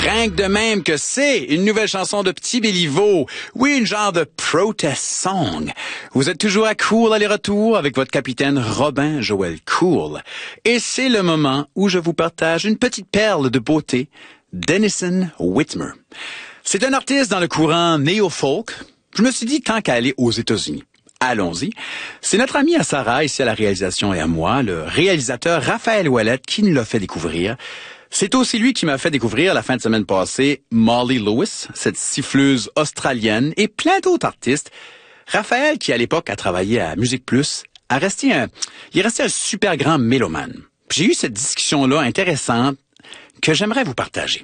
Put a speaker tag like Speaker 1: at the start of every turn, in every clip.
Speaker 1: Rien que de même que c'est une nouvelle chanson de Petit Béliveau. Oui, une genre de protest song. Vous êtes toujours à Cool aller-retour avec votre capitaine Robin Joël Cool. Et c'est le moment où je vous partage une petite perle de beauté, Denison Whitmer. C'est un artiste dans le courant néo-folk. Je me suis dit tant qu'à aller aux États-Unis. Allons-y. C'est notre ami à Sarah, ici à la réalisation, et à moi, le réalisateur Raphaël Ouellette, qui nous l'a fait découvrir. C'est aussi lui qui m'a fait découvrir la fin de semaine passée Molly Lewis, cette siffleuse australienne, et plein d'autres artistes. Raphaël, qui à l'époque a travaillé à Musique Plus, il est resté un super grand mélomane. J'ai eu cette discussion-là intéressante que j'aimerais vous partager.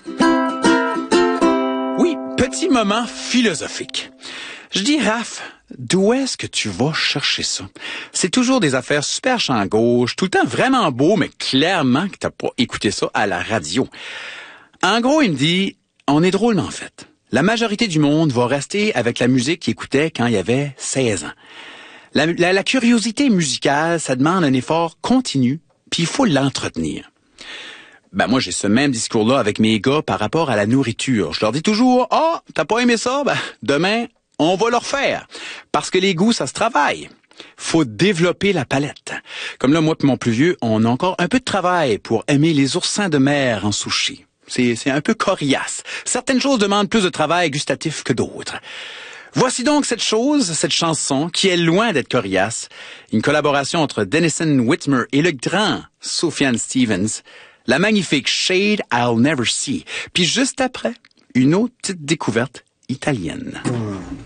Speaker 1: Oui, petit moment philosophique. Je dis, Raph, d'où est-ce que tu vas chercher ça? C'est toujours des affaires super champ gauche, tout le temps vraiment beau, mais clairement que t'as pas écouté ça à la radio. En gros, il me dit, on est drôlement fait. La majorité du monde va rester avec la musique qu'il écoutait quand il avait 16 ans. La curiosité musicale, ça demande un effort continu, puis il faut l'entretenir. Moi, j'ai ce même discours-là avec mes gars par rapport à la nourriture. Je leur dis toujours, t'as pas aimé ça? Demain, on va le refaire. Parce que les goûts, ça se travaille. Faut développer la palette. Comme là, moi et mon plus vieux, on a encore un peu de travail pour aimer les oursins de mer en sushi. C'est un peu coriace. Certaines choses demandent plus de travail gustatif que d'autres. Voici donc cette chanson, qui est loin d'être coriace. Une collaboration entre Denison Whitmer et le grand Sufjan Stevens. La magnifique Shade I'll Never See. Puis juste après, une autre petite découverte italienne.